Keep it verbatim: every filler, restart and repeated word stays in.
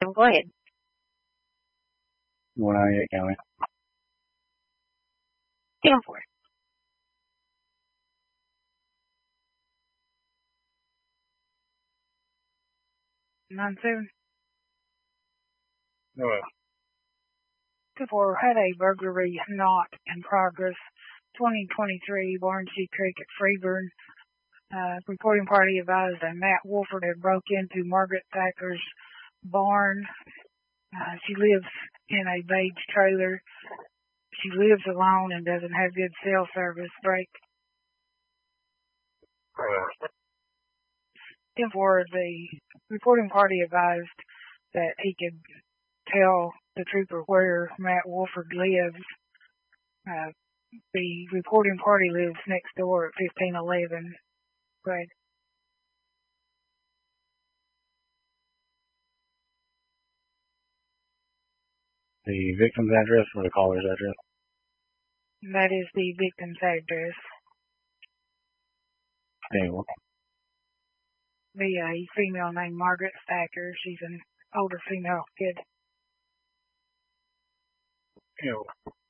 Go ahead. one ninety-eight County. ten four. nine seven. Go ahead. two four had a burglary not in progress. twenty twenty-three Barnsey Creek at Freeburn. Uh, reporting party advised that Matt Wolford had broke into Margaret Thacker's barn. Uh, she lives in a beige trailer. She lives alone and doesn't have good cell service. Break. ten four, the reporting party advised that he could tell the trooper where Matt Wolford lives. Uh, the reporting party lives next door at fifteen eleven. Right. The victim's address or the caller's address? That is the victim's address. Anyway. The uh, female named Margaret Thacker. She's an older female kid. Anyway.